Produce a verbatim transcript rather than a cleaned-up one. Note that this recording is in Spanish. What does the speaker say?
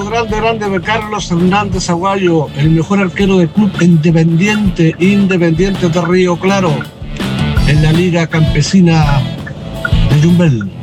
abrazo grande, grande de Carlos Hernández Aguayo, el mejor arquero del club Independiente, Independiente de Río Claro, en la Liga Campesina de Yumbel.